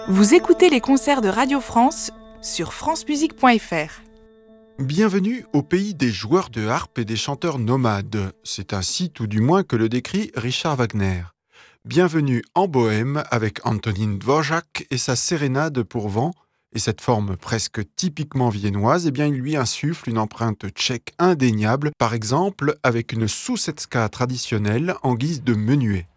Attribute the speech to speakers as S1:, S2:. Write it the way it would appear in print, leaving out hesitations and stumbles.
S1: Vous écoutez les concerts de Radio France sur francemusique.fr.
S2: Bienvenue au pays des joueurs de harpe et des chanteurs nomades. C'est ainsi tout du moins que le décrit Richard Wagner. Bienvenue en Bohème avec Antonín Dvořák et sa sérénade pour vent. Et cette forme presque typiquement viennoise, il lui insuffle une empreinte tchèque indéniable, par exemple avec une sousecka traditionnelle en guise de menuet.